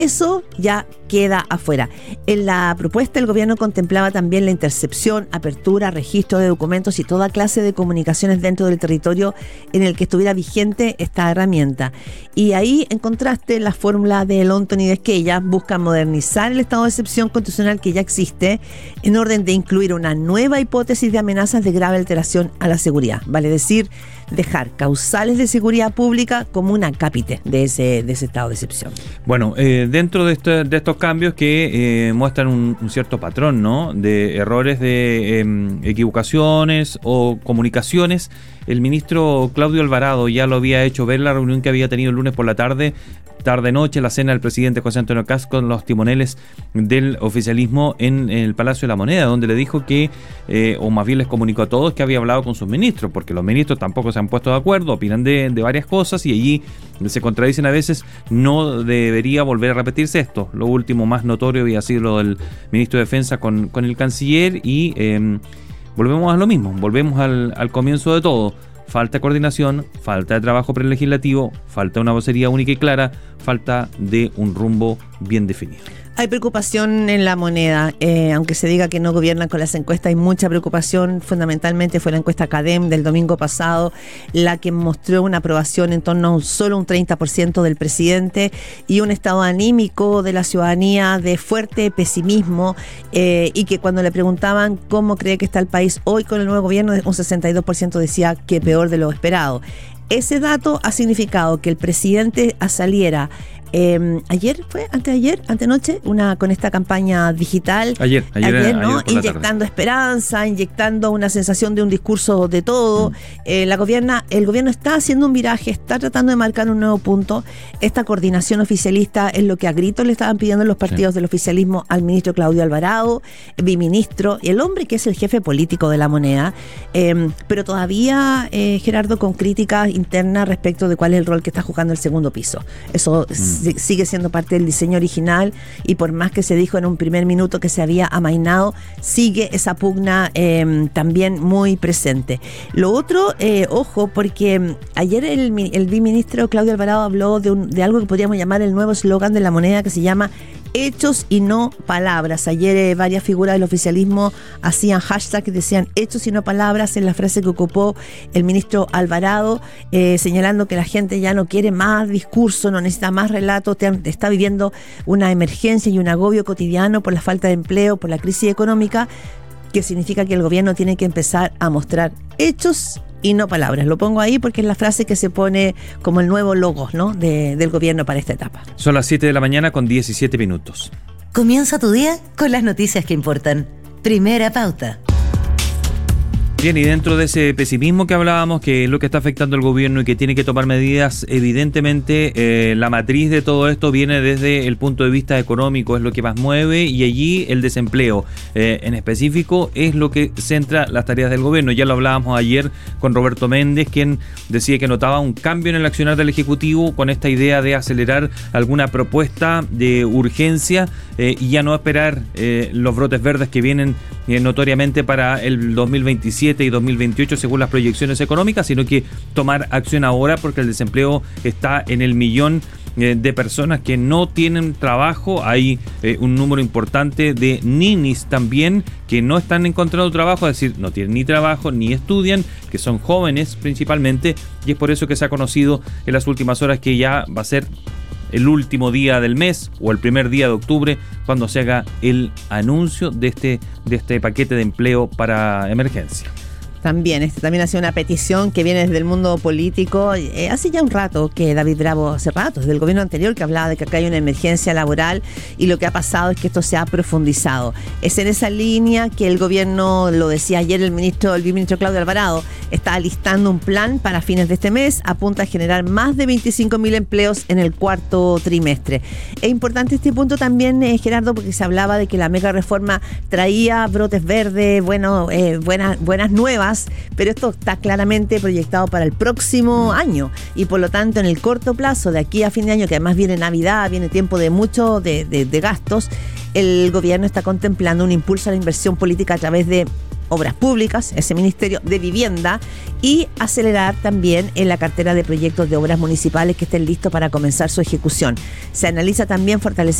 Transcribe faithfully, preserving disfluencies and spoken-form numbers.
Eso ya queda afuera. En la propuesta el gobierno contemplaba también la intercepción, apertura, registro de documentos y toda clase de comunicaciones dentro del territorio en el que estuviera vigente esta herramienta. Y ahí, en contraste, la fórmula de Lonton y de Esquella busca modernizar el estado de excepción constitucional que ya existe en orden de incluir una nueva hipótesis de amenazas de grave alteración a la seguridad. Vale decir, dejar causales de seguridad pública como un acápite de ese, de ese estado de excepción. Bueno, eh, dentro de, este, de estos cambios que eh, muestran un, un cierto patrón, ¿no?, de errores de eh, equivocaciones o comunicaciones, el ministro Claudio Alvarado ya lo había hecho ver en la reunión que había tenido el lunes por la tarde, tarde-noche, la cena del presidente José Antonio Kast con los timoneles del oficialismo en, en el Palacio de la Moneda, donde le dijo que, eh, o más bien les comunicó a todos que había hablado con sus ministros, porque los ministros tampoco se han puesto de acuerdo, opinan de, de varias cosas y allí se contradicen a veces. No debería volver a repetirse esto. Lo último más notorio había sido lo del ministro de Defensa con, con el canciller y eh, volvemos a lo mismo, volvemos al, al comienzo de todo. Falta coordinación, falta de trabajo prelegislativo, falta una vocería única y clara, falta de un rumbo bien definido. Hay preocupación en la Moneda, eh, aunque se diga que no gobiernan con las encuestas, hay mucha preocupación. Fundamentalmente fue la encuesta CADEM del domingo pasado la que mostró una aprobación en torno a un, solo un treinta por ciento del presidente y un estado anímico de la ciudadanía de fuerte pesimismo, eh, y que cuando le preguntaban cómo cree que está el país hoy con el nuevo gobierno, un sesenta y dos por ciento decía que peor de lo esperado. Ese dato ha significado que el presidente saliera Eh, ayer fue, anteayer, antenoche, una con esta campaña digital. Ayer, ayer, ayer, ¿no? ayer inyectando esperanza, inyectando una sensación de un discurso de todo. Mm. Eh, la gobierna, el gobierno está haciendo un viraje, está tratando de marcar un nuevo punto. Esta coordinación oficialista es lo que a gritos le estaban pidiendo los partidos sí. del oficialismo al ministro Claudio Alvarado, biministro, y el hombre que es el jefe político de la Moneda. Eh, pero todavía, eh, Gerardo, con críticas internas respecto de cuál es el rol que está jugando el segundo piso. Eso mm. sigue siendo parte del diseño original y por más que se dijo en un primer minuto que se había amainado, sigue esa pugna eh, también muy presente. Lo otro, eh, ojo, porque ayer el, el biministro Claudio Alvarado habló de, un, de algo que podríamos llamar el nuevo eslogan de la Moneda, que se llama hechos y no palabras. Ayer eh, varias figuras del oficialismo hacían hashtag que decían hechos y no palabras en la frase que ocupó el ministro Alvarado, eh, señalando que la gente ya no quiere más discurso, no necesita más relato, te, te está viviendo una emergencia y un agobio cotidiano por la falta de empleo, por la crisis económica, que significa que el gobierno tiene que empezar a mostrar hechos y no palabras. Lo pongo ahí porque es la frase que se pone como el nuevo logo, ¿no?, de, del gobierno para esta etapa. Son las siete de la mañana con diecisiete minutos. Comienza tu día con las noticias que importan. Primera pauta. Bien, y dentro de ese pesimismo que hablábamos, que es lo que está afectando al gobierno y que tiene que tomar medidas, evidentemente eh, la matriz de todo esto viene desde el punto de vista económico, es lo que más mueve, y allí el desempleo eh, en específico es lo que centra las tareas del gobierno. Ya lo hablábamos ayer con Roberto Méndez, quien decía que notaba un cambio en el accionar del Ejecutivo con esta idea de acelerar alguna propuesta de urgencia eh, y ya no esperar eh, los brotes verdes que vienen eh, notoriamente para el dos mil veintisiete y dos mil veintiocho según las proyecciones económicas, sino que tomar acción ahora porque el desempleo está en el millón eh, de personas que no tienen trabajo. Hay eh, un número importante de ninis también que no están encontrando trabajo, es decir, no tienen ni trabajo ni estudian, que son jóvenes principalmente, y es por eso que se ha conocido en las últimas horas que ya va a ser el último día del mes o el primer día de octubre cuando se haga el anuncio de este, de este paquete de empleo para emergencia. También, este también ha sido una petición que viene desde el mundo político. Eh, hace ya un rato que David Bravo, hace rato, desde el gobierno anterior, que hablaba de que acá hay una emergencia laboral, y lo que ha pasado es que esto se ha profundizado. Es en esa línea que el gobierno, lo decía ayer el ministro, el viceministro Claudio Alvarado, está alistando un plan para fines de este mes, apunta a generar más de veinticinco mil empleos en el cuarto trimestre. Es importante este punto también, eh, Gerardo, porque se hablaba de que la mega reforma traía brotes verdes, bueno, eh, buenas, buenas nuevas, pero esto está claramente proyectado para el próximo año y por lo tanto en el corto plazo, de aquí a fin de año, que además viene Navidad, viene tiempo de mucho de, de, de gastos, el gobierno está contemplando un impulso a la inversión política a través de Obras Públicas, ese Ministerio de Vivienda, y acelerar también en la cartera de proyectos de obras municipales que estén listos para comenzar su ejecución. Se analiza también fortalecer